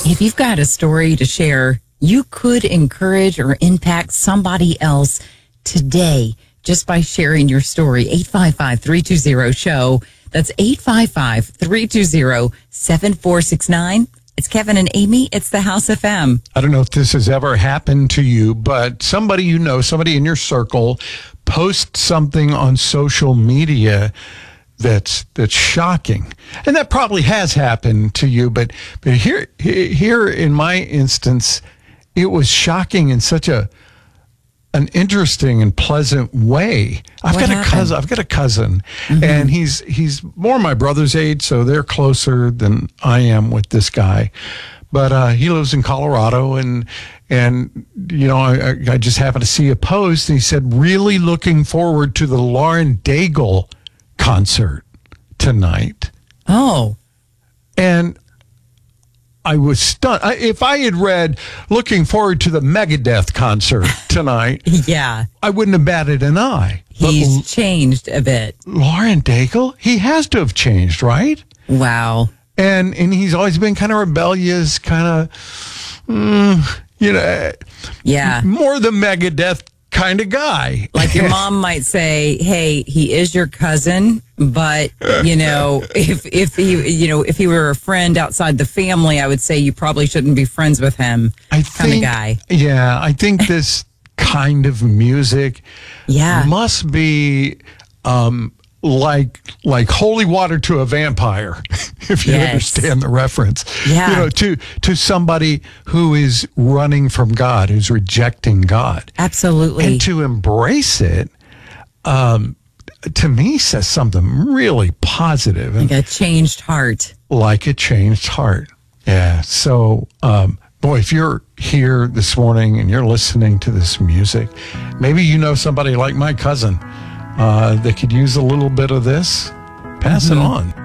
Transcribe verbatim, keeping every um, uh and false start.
If you've got a story to share, you could encourage or impact somebody else today just by sharing your story. eight five five, three two zero, S H O W. That's eight five five, three two zero, seven four six nine. It's Kevin and Amy. It's the House F M. I don't know if this has ever happened to you, but somebody you know, somebody in your circle, posts something on social media that's that's shocking, and that probably has happened to you. But but here here in my instance, it was shocking in such a an interesting and pleasant way. I've What got happened? a cousin. I've got a cousin, mm-hmm. and he's he's more my brother's age, so they're closer than I am with this guy. But uh, he lives in Colorado, and and you know I, I just happened to see a post, and he said, "Really looking forward to the Lauren Daigle concert tonight." Oh, and I was stunned. I, if I had read "looking forward to the Megadeth concert tonight," yeah, I wouldn't have batted an eye. He's but changed a bit. Lauren Daigle, he has to have changed, right? Wow. And and he's always been kind of rebellious, kind of, mm, you know, yeah, more the Megadeth kind of guy. Like your mom might say, "Hey, he is your cousin, but you know, if if he you know if he were a friend outside the family, I would say you probably shouldn't be friends with him." I kind think, of guy. Yeah, I think this kind of music, yeah, must be um, like like holy water to a vampire, if you yes. understand the reference. Yeah, you know, to to somebody who is running from God, who's rejecting God. Absolutely. And to embrace it, um, to me, says something really positive. Like a changed heart. Like a changed heart. Yeah. So, um, boy, if you're here this morning and you're listening to this music, maybe you know somebody like my cousin uh, that could use a little bit of this. Pass mm-hmm. it on.